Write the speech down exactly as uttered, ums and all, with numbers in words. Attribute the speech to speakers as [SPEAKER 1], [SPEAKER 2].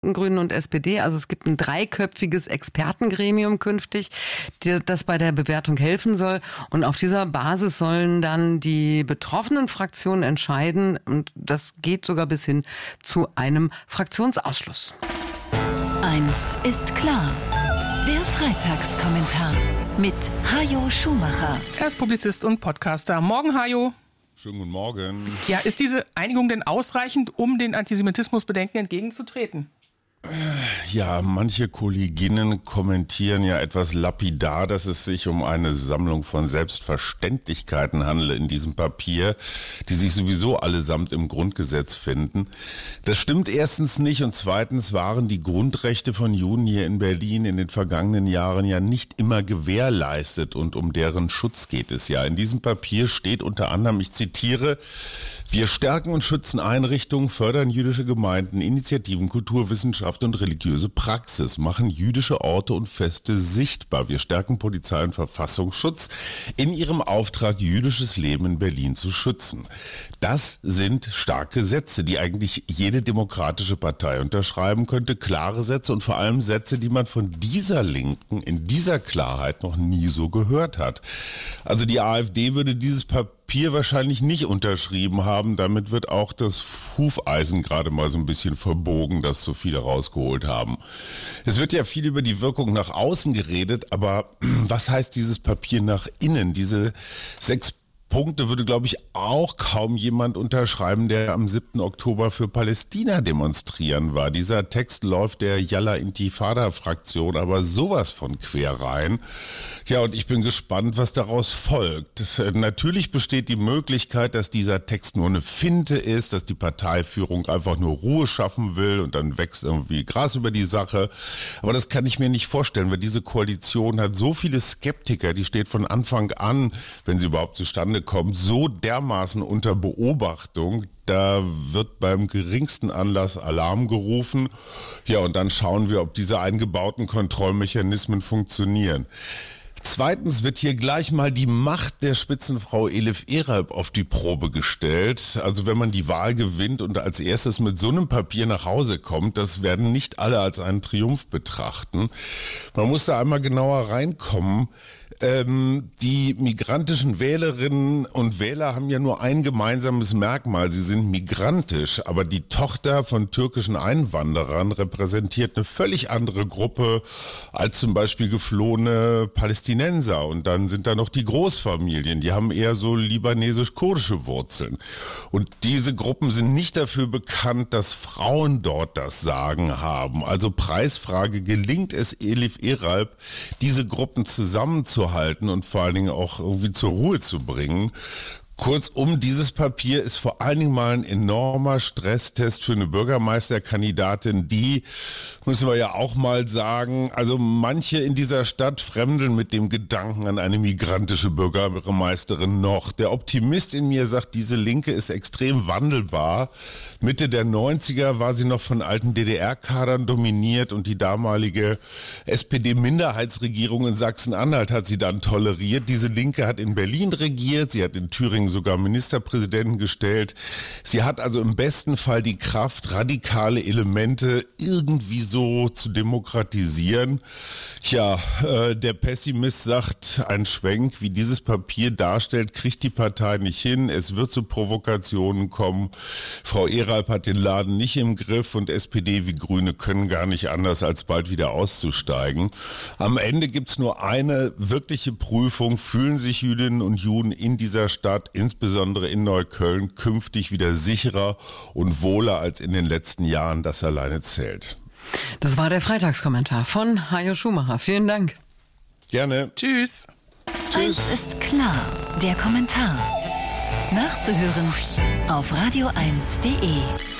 [SPEAKER 1] Grünen und S P D. Also es gibt ein dreiköpfiges Expertengremium künftig, das bei der Bewertung helfen soll. Und auf dieser Basis sollen dann die betroffenen Fraktionen entscheiden. Und das geht sogar bis hin zu einem Fraktionsausschluss.
[SPEAKER 2] Eins ist klar. Der Freitagskommentar mit Hajo Schumacher.
[SPEAKER 3] Er ist Publizist und Podcaster. Morgen, Hajo.
[SPEAKER 4] Schönen guten Morgen.
[SPEAKER 3] Ja, ist diese Einigung denn ausreichend, um den Antisemitismusbedenken entgegenzutreten?
[SPEAKER 4] Ja, manche Kolleginnen kommentieren ja etwas lapidar, dass es sich um eine Sammlung von Selbstverständlichkeiten handele in diesem Papier, die sich sowieso allesamt im Grundgesetz finden. Das stimmt erstens nicht und zweitens waren die Grundrechte von Juden hier in Berlin in den vergangenen Jahren ja nicht immer gewährleistet und um deren Schutz geht es ja. In diesem Papier steht unter anderem, ich zitiere, wir stärken und schützen Einrichtungen, fördern jüdische Gemeinden, Initiativen, Kulturwissenschaft und religiöse Praxis, machen jüdische Orte und Feste sichtbar. Wir stärken Polizei und Verfassungsschutz in ihrem Auftrag, jüdisches Leben in Berlin zu schützen. Das sind starke Sätze, die eigentlich jede demokratische Partei unterschreiben könnte. Klare Sätze und vor allem Sätze, die man von dieser Linken in dieser Klarheit noch nie so gehört hat. Also die AfD würde dieses Papier Papier wahrscheinlich nicht unterschrieben haben. Damit wird auch das Hufeisen gerade mal so ein bisschen verbogen, das so viele rausgeholt haben. Es wird ja viel über die Wirkung nach außen geredet, aber was heißt dieses Papier nach innen? Diese sechs Punkte würde, glaube ich, auch kaum jemand unterschreiben, der am siebten Oktober für Palästina demonstrieren war. Dieser Text läuft der Yalla Intifada-Fraktion aber sowas von quer rein. Ja, und ich bin gespannt, was daraus folgt. Natürlich besteht die Möglichkeit, dass dieser Text nur eine Finte ist, dass die Parteiführung einfach nur Ruhe schaffen will und dann wächst irgendwie Gras über die Sache. Aber das kann ich mir nicht vorstellen, weil diese Koalition hat so viele Skeptiker, die steht von Anfang an, wenn sie überhaupt zustande kommt, so dermaßen unter Beobachtung, da wird beim geringsten Anlass Alarm gerufen. Ja, und dann schauen wir, ob diese eingebauten Kontrollmechanismen funktionieren. Zweitens wird hier gleich mal die Macht der Spitzenfrau Elif Eralp auf die Probe gestellt. Also wenn man die Wahl gewinnt und als erstes mit so einem Papier nach Hause kommt, das werden nicht alle als einen Triumph betrachten. Man muss da einmal genauer reinkommen. Ähm, die migrantischen Wählerinnen und Wähler haben ja nur ein gemeinsames Merkmal. Sie sind migrantisch, aber die Tochter von türkischen Einwanderern repräsentiert eine völlig andere Gruppe als zum Beispiel geflohene Palästinenser. Und dann sind da noch die Großfamilien, die haben eher so libanesisch-kurdische Wurzeln. Und diese Gruppen sind nicht dafür bekannt, dass Frauen dort das Sagen haben. Also Preisfrage, gelingt es Elif Eralp, diese Gruppen zusammenzuhalten und vor allen Dingen auch irgendwie zur Ruhe zu bringen. Kurzum, dieses Papier ist vor allen Dingen mal ein enormer Stresstest für eine Bürgermeisterkandidatin, die, müssen wir ja auch mal sagen, also manche in dieser Stadt fremdeln mit dem Gedanken an eine migrantische Bürgermeisterin noch. Der Optimist in mir sagt, diese Linke ist extrem wandelbar. Mitte der neunziger war sie noch von alten D D R-Kadern dominiert und die damalige S P D-Minderheitsregierung in Sachsen-Anhalt hat sie dann toleriert. Diese Linke hat in Berlin regiert, sie hat in Thüringen sogar Ministerpräsidenten gestellt. Sie hat also im besten Fall die Kraft, radikale Elemente irgendwie so zu demokratisieren. Tja, äh, der Pessimist sagt, ein Schwenk, wie dieses Papier darstellt, kriegt die Partei nicht hin. Es wird zu Provokationen kommen. Frau Eralp hat den Laden nicht im Griff und S P D wie Grüne können gar nicht anders, als bald wieder auszusteigen. Am Ende gibt's nur eine wirkliche Prüfung. Fühlen sich Jüdinnen und Juden in dieser Stadt, insbesondere in Neukölln, künftig wieder sicherer und wohler als in den letzten Jahren? Das alleine zählt.
[SPEAKER 1] Das war der Freitagskommentar von Hajo Schumacher. Vielen Dank.
[SPEAKER 4] Gerne.
[SPEAKER 3] Tschüss.
[SPEAKER 2] Eins ist klar, der Kommentar. Nachzuhören auf radio eins punkt de.